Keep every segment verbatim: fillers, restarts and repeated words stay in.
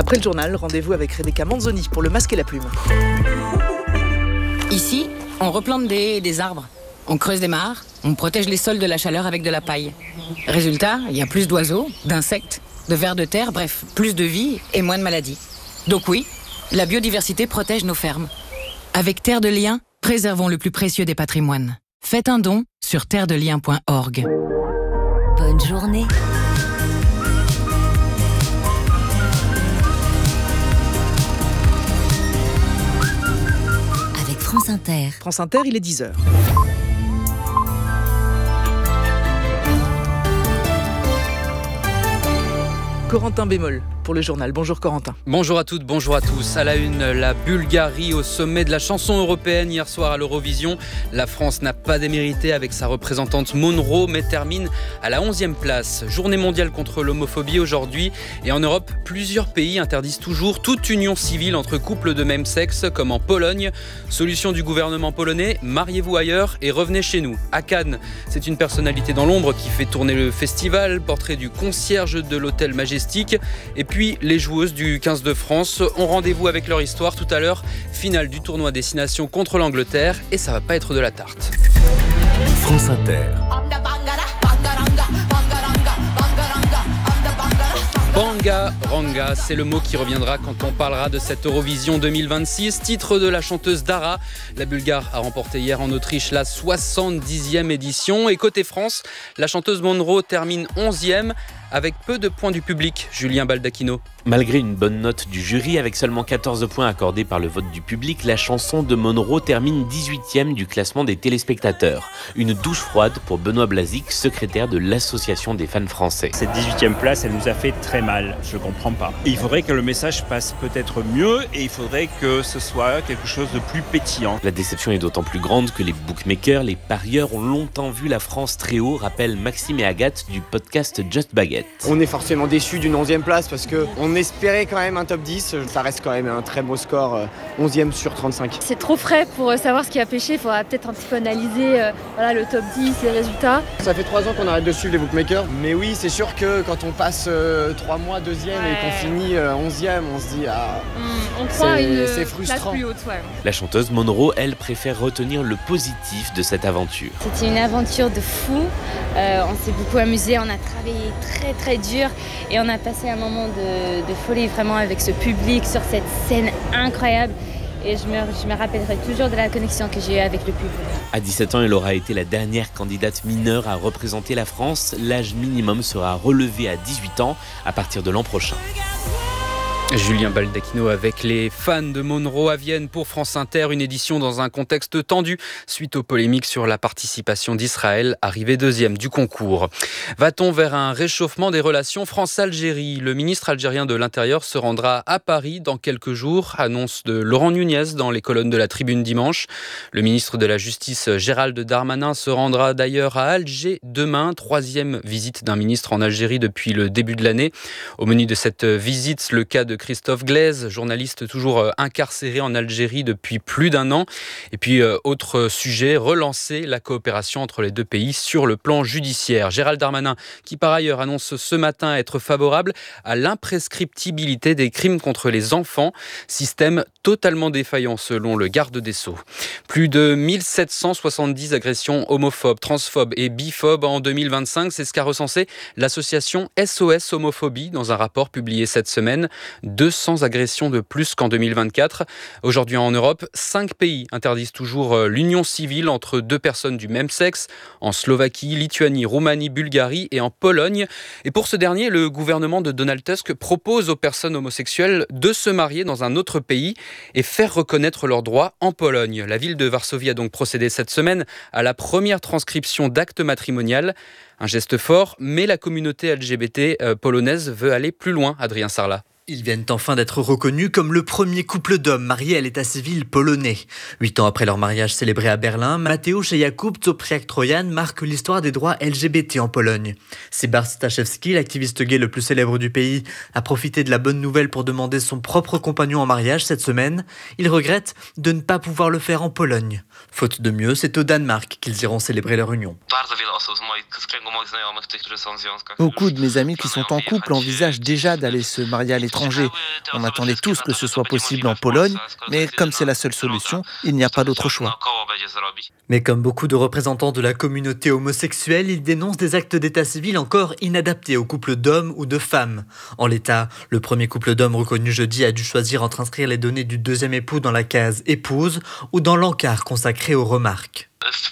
Après le journal, rendez-vous avec Rebecca Manzoni pour le masque et la plume. Ici, on replante des haies et des arbres. On creuse des mares, on protège les sols de la chaleur avec de la paille. Résultat, il y a plus d'oiseaux, d'insectes, de vers de terre, bref, plus de vie et moins de maladies. Donc oui, la biodiversité protège nos fermes. Avec Terre de Liens, préservons le plus précieux des patrimoines. Faites un don sur terre de liens point org. Bonne journée. Avec France Inter. France Inter, il est dix heures. Corentin Bémol pour le journal. Bonjour Corentin. Bonjour à toutes, bonjour à tous. À la une, la Bulgarie au sommet de la chanson européenne hier soir à l'Eurovision. La France n'a pas démérité avec sa représentante Monroe, mais termine à la onzième place. Journée mondiale contre l'homophobie aujourd'hui. Et en Europe, plusieurs pays interdisent toujours toute union civile entre couples de même sexe, comme en Pologne. Solution du gouvernement polonais, mariez-vous ailleurs et revenez chez nous. À Cannes, c'est une personnalité dans l'ombre qui fait tourner le festival. Portrait du concierge de l'hôtel Majestic. Et puis les joueuses du quinze de France ont rendez-vous avec leur histoire tout à l'heure. Finale du tournoi Destination contre l'Angleterre et ça va pas être de la tarte. France Inter. Banga Ranga, c'est le mot qui reviendra quand on parlera de cette Eurovision deux mille vingt-six, titre de la chanteuse Dara. La Bulgare a remporté hier en Autriche la soixante-dixième édition. Et côté France, la chanteuse Monroe termine onzième avec peu de points du public. Julien Baldacchino. Malgré une bonne note du jury, avec seulement quatorze points accordés par le vote du public, la chanson de Monroe termine dix-huitième du classement des téléspectateurs. Une douche froide pour Benoît Blazic, secrétaire de l'Association des fans français. Cette dix-huitième place, elle nous a fait très mal, je ne comprends pas. Il faudrait que le message passe peut-être mieux et il faudrait que ce soit quelque chose de plus pétillant. La déception est d'autant plus grande que les bookmakers, les parieurs ont longtemps vu la France très haut, rappellent Maxime et Agathe du podcast Just Baguette. On est forcément déçus d'une onzième place parce qu'on espérait quand même un top dix. Ça reste quand même un très beau score, onzième sur trente-cinq. C'est trop frais pour savoir ce qui a pêché. Il faudra peut-être un petit peu analyser euh, voilà, le top dix, les résultats. Ça fait trois ans qu'on arrête de suivre les bookmakers. Mais oui, c'est sûr que quand on passe euh, trois mois deuxième ouais. et qu'on finit euh, onzième, on se dit ah, mmh, on croit c'est, une c'est frustrant. Plus haute, ouais. La chanteuse Monroe, elle, préfère retenir le positif de cette aventure. C'était une aventure de fou. Euh, on s'est beaucoup amusé, on a travaillé très très dur et on a passé un moment de, de folie vraiment avec ce public sur cette scène incroyable. Et je me, je me rappellerai toujours de la connexion que j'ai eue avec le public. À dix-sept ans, elle aura été la dernière candidate mineure à représenter la France. L'âge minimum sera relevé à dix-huit ans à partir de l'an prochain. Julien Baldacchino avec les fans de Monroe à Vienne pour France Inter, une édition dans un contexte tendu suite aux polémiques sur la participation d'Israël, arrivé deuxième du concours. Va-t-on vers un réchauffement des relations France-Algérie ? Le ministre algérien de l'Intérieur se rendra à Paris dans quelques jours, annonce de Laurent Nunez dans les colonnes de la Tribune dimanche. Le ministre de la Justice Gérald Darmanin se rendra d'ailleurs à Alger demain, troisième visite d'un ministre en Algérie depuis le début de l'année. Au menu de cette visite, le cas de Christophe Glaise, journaliste toujours incarcéré en Algérie depuis plus d'un an. Et puis, euh, autre sujet, relancer la coopération entre les deux pays sur le plan judiciaire. Gérald Darmanin, qui par ailleurs annonce ce matin être favorable à l'imprescriptibilité des crimes contre les enfants, système totalement défaillant selon le garde des Sceaux. Plus de mille sept cent soixante-dix agressions homophobes, transphobes et biphobes en deux mille vingt-cinq, c'est ce qu'a recensé l'association S O S Homophobie dans un rapport publié cette semaine. deux cents agressions de plus qu'en deux mille vingt-quatre. Aujourd'hui en Europe, cinq pays interdisent toujours l'union civile entre deux personnes du même sexe, en Slovaquie, Lituanie, Roumanie, Bulgarie et en Pologne. Et pour ce dernier, le gouvernement de Donald Tusk propose aux personnes homosexuelles de se marier dans un autre pays et faire reconnaître leurs droits en Pologne. La ville de Varsovie a donc procédé cette semaine à la première transcription d'acte matrimonial. Un geste fort, mais la communauté L G B T polonaise veut aller plus loin, Adrien Sarlat. Ils viennent enfin d'être reconnus comme le premier couple d'hommes mariés à l'état civil polonais. Huit ans après leur mariage célébré à Berlin, Mateusz et Jakub Czopriak-Trojan marquent l'histoire des droits L G B T en Pologne. Sybart Staszewski, l'activiste gay le plus célèbre du pays, a profité de la bonne nouvelle pour demander son propre compagnon en mariage cette semaine. Il regrette de ne pas pouvoir le faire en Pologne. Faute de mieux, c'est au Danemark qu'ils iront célébrer leur union. Beaucoup de mes amis qui sont en couple envisagent déjà d'aller se marier à l'étranger. l'étranger. On attendait tous que ce soit possible en Pologne, mais comme c'est la seule solution, il n'y a pas d'autre choix. Mais comme beaucoup de représentants de la communauté homosexuelle, ils dénoncent des actes d'état civil encore inadaptés aux couples d'hommes ou de femmes. En l'état, le premier couple d'hommes reconnu jeudi a dû choisir entre inscrire les données du deuxième époux dans la case épouse ou dans l'encart consacré aux remarques.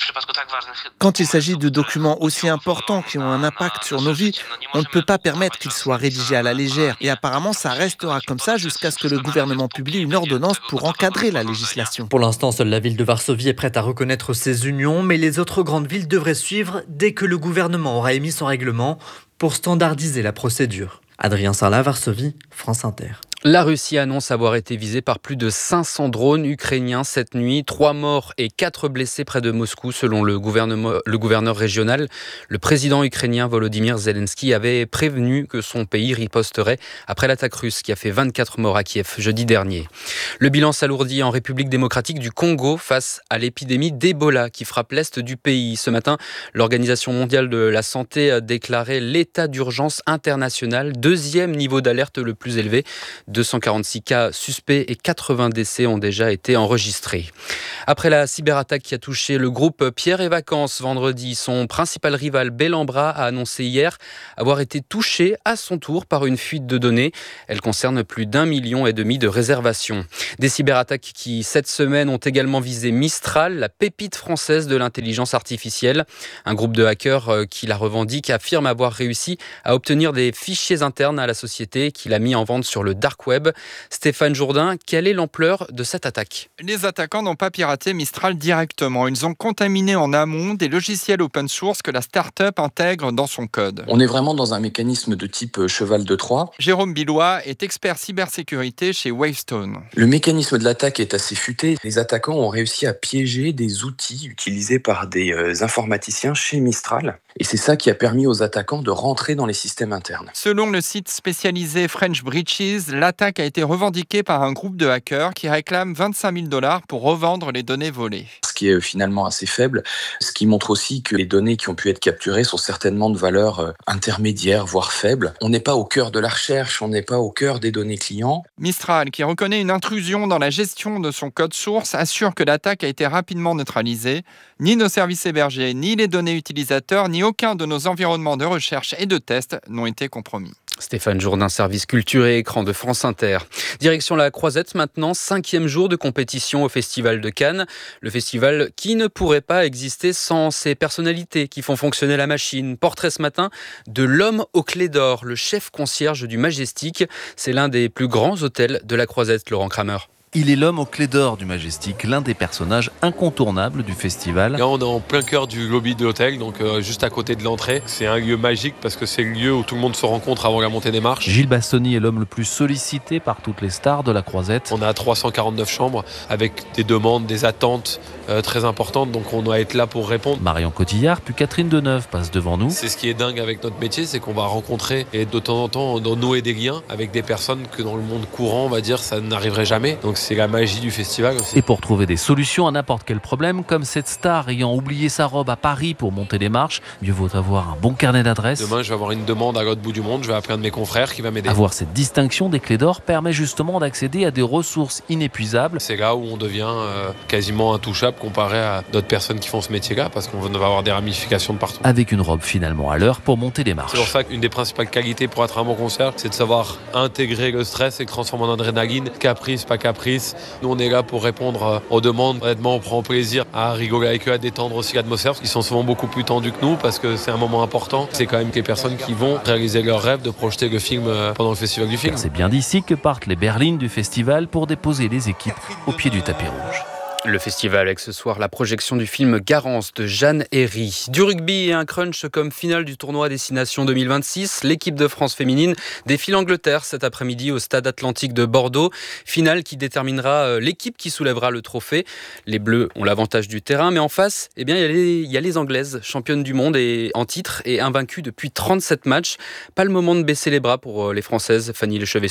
Quand il s'agit de documents aussi importants qui ont un impact sur nos vies, on ne peut pas permettre qu'ils soient rédigés à la légère. Et apparemment, ça restera comme ça jusqu'à ce que le gouvernement publie une ordonnance pour encadrer la législation. Pour l'instant, seule la ville de Varsovie est prête à reconnaître ces unions, mais les autres grandes villes devraient suivre dès que le gouvernement aura émis son règlement pour standardiser la procédure. Adrien Sarlat, Varsovie, France Inter. La Russie annonce avoir été visée par plus de cinq cents drones ukrainiens cette nuit. Trois morts et quatre blessés près de Moscou, selon le, gouvernement, le gouverneur régional. Le président ukrainien Volodymyr Zelensky avait prévenu que son pays riposterait après l'attaque russe qui a fait vingt-quatre morts à Kiev jeudi dernier. Le bilan s'alourdit en République démocratique du Congo face à l'épidémie d'Ebola qui frappe l'est du pays. Ce matin, l'Organisation mondiale de la santé a déclaré l'état d'urgence international, deuxième niveau d'alerte le plus élevé. deux cent quarante-six cas suspects et quatre-vingts décès ont déjà été enregistrés. Après la cyberattaque qui a touché le groupe Pierre et Vacances vendredi, son principal rival Bellambra a annoncé hier avoir été touché à son tour par une fuite de données. Elle concerne plus d'un million et demi de réservations. Des cyberattaques qui, cette semaine, ont également visé Mistral, la pépite française de l'intelligence artificielle. Un groupe de hackers qui la revendique affirme avoir réussi à obtenir des fichiers internes à la société qu'il a mis en vente sur le dark web. Stéphane Jourdain, quelle est l'ampleur de cette attaque ? Les attaquants n'ont pas piraté Mistral directement. Ils ont contaminé en amont des logiciels open source que la start-up intègre dans son code. On est vraiment dans un mécanisme de type cheval de Troie. Jérôme Billois est expert cybersécurité chez Wavestone. Le mécanisme de l'attaque est assez futé. Les attaquants ont réussi à piéger des outils utilisés par des euh, informaticiens chez Mistral. Et c'est ça qui a permis aux attaquants de rentrer dans les systèmes internes. Selon le site spécialisé French Breaches, l'attaque a été revendiquée par un groupe de hackers qui réclame vingt-cinq mille dollars pour revendre les données volées. Ce qui est finalement assez faible, ce qui montre aussi que les données qui ont pu être capturées sont certainement de valeur intermédiaire, voire faible. On n'est pas au cœur de la recherche, on n'est pas au cœur des données clients. Mistral, qui reconnaît une intrusion dans la gestion de son code source, assure que l'attaque a été rapidement neutralisée. Ni nos services hébergés, ni les données utilisateurs, ni aucun de nos environnements de recherche et de test n'ont été compromis. Stéphane Jourdain, service culture et écran de France Inter. Direction la Croisette maintenant, cinquième jour de compétition au Festival de Cannes. Le festival qui ne pourrait pas exister sans ses personnalités qui font fonctionner la machine. Portrait ce matin de l'homme aux clés d'or, le chef concierge du Majestic. C'est l'un des plus grands hôtels de la Croisette, Laurent Kramer. Il est l'homme aux clés d'or du Majestic, l'un des personnages incontournables du festival. Là, on est en plein cœur du lobby de l'hôtel, donc euh, juste à côté de l'entrée. C'est un lieu magique parce que c'est le lieu où tout le monde se rencontre avant la montée des marches. Gilles Bastoni est l'homme le plus sollicité par toutes les stars de la Croisette. On a trois cent quarante-neuf chambres avec des demandes, des attentes euh, très importantes, donc on doit être là pour répondre. Marion Cotillard puis Catherine Deneuve passent devant nous. C'est ce qui est dingue avec notre métier, c'est qu'on va rencontrer et de temps en temps nouer des liens avec des personnes que dans le monde courant, on va dire, ça n'arriverait jamais. Donc c'est la magie du festival aussi. Et pour trouver des solutions à n'importe quel problème, comme cette star ayant oublié sa robe à Paris pour monter les marches, mieux vaut avoir un bon carnet d'adresses. Demain, je vais avoir une demande à l'autre bout du monde, je vais appeler un de mes confrères qui va m'aider. Avoir cette distinction des clés d'or permet justement d'accéder à des ressources inépuisables. C'est là où on devient euh, quasiment intouchable comparé à d'autres personnes qui font ce métier-là, parce qu'on va avoir des ramifications de partout. Avec une robe finalement à l'heure pour monter les marches. C'est pour ça qu'une des principales qualités pour être un bon concierge, c'est de savoir intégrer le stress et le transformer en adrénaline, caprice, pas caprice. Nous, on est là pour répondre aux demandes. Honnêtement, on prend plaisir à rigoler avec eux, à détendre aussi l'atmosphère, parce qu'ils sont souvent beaucoup plus tendus que nous, parce que c'est un moment important. C'est quand même les personnes qui vont réaliser leur rêve de projeter le film pendant le festival du film. Car c'est bien d'ici que partent les berlines du festival pour déposer les équipes au pied du tapis rouge. Le festival avec ce soir la projection du film Garance de Jeanne Herry. Du rugby et un crunch comme finale du tournoi Destination deux mille vingt-six. L'équipe de France féminine défie l'Angleterre cet après-midi au Stade Atlantique de Bordeaux. Finale qui déterminera l'équipe qui soulèvera le trophée. Les Bleus ont l'avantage du terrain, mais en face, eh bien, il y a les, il y a les Anglaises, championnes du monde et en titre et invaincues depuis trente-sept matchs. Pas le moment de baisser les bras pour les Françaises, Fanny Lechevestrier.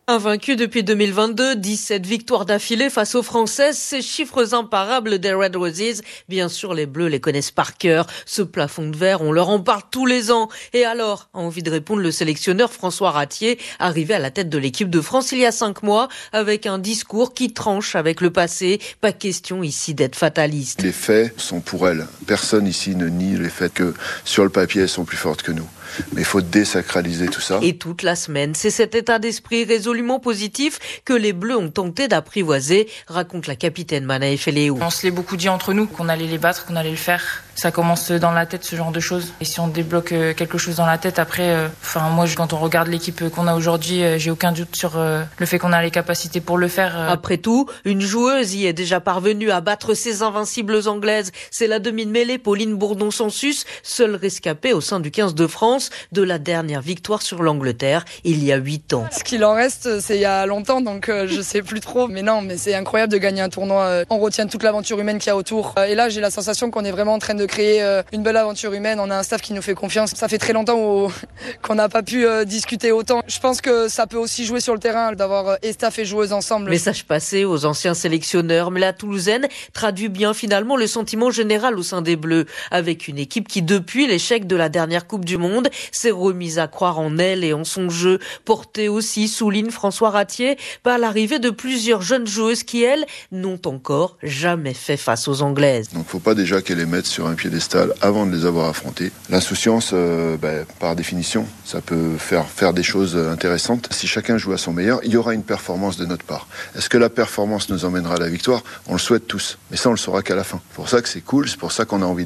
Invaincus depuis deux mille vingt-deux, dix-sept victoires d'affilée face aux Françaises, ces chiffres imparables des Red Roses, bien sûr les Bleus les connaissent par cœur. Ce plafond de verre, on leur en parle tous les ans. Et alors, a envie de répondre le sélectionneur François Ratier, arrivé à la tête de l'équipe de France il y a cinq mois, avec un discours qui tranche avec le passé. Pas question ici d'être fataliste. Les faits sont pour elles. Personne ici ne nie les faits que sur le papier elles sont plus fortes que nous. Mais il faut désacraliser tout ça. Et toute la semaine, c'est cet état d'esprit résolument positif que les Bleus ont tenté d'apprivoiser, raconte la capitaine Manaë Feléou. On se l'est beaucoup dit entre nous, qu'on allait les battre, qu'on allait le faire. Ça commence dans la tête, ce genre de choses. Et si on débloque quelque chose dans la tête, après, euh, enfin moi, quand on regarde l'équipe qu'on a aujourd'hui, euh, j'ai aucun doute sur euh, le fait qu'on a les capacités pour le faire. Euh. Après tout, une joueuse y est déjà parvenue à battre ses invincibles anglaises. C'est la demi de mêlée Pauline Bourdon-Sansus, seule rescapée au sein du quinze de France de la dernière victoire sur l'Angleterre il y a huit ans. Ce qu'il en reste, c'est il y a longtemps, donc euh, je sais plus trop. Mais non, mais c'est incroyable de gagner un tournoi. Euh, on retient toute l'aventure humaine qu'il y a autour. Euh, et là, j'ai la sensation qu'on est vraiment en train de créer euh, une belle aventure humaine. On a un staff qui nous fait confiance. Ça fait très longtemps où, qu'on n'a pas pu euh, discuter autant. Je pense que ça peut aussi jouer sur le terrain d'avoir euh, et staff et joueuses ensemble. Message passé aux anciens sélectionneurs, mais la Toulousaine traduit bien finalement le sentiment général au sein des Bleus, avec une équipe qui, depuis l'échec de la dernière Coupe du Monde, s'est remise à croire en elle et en son jeu, porté aussi, souligne François Ratier, par l'arrivée de plusieurs jeunes joueuses qui, elles, n'ont encore jamais fait face aux Anglaises. Donc faut pas déjà qu'elles les mettent sur un piédestal avant de les avoir affrontées. L'insouciance, euh, bah, par définition, ça peut faire faire des choses intéressantes. Si chacun joue à son meilleur, il y aura une performance de notre part. Est-ce que la performance nous emmènera à la victoire ? On le souhaite tous, mais ça on le saura qu'à la fin. C'est pour ça que c'est cool, c'est pour ça qu'on a envie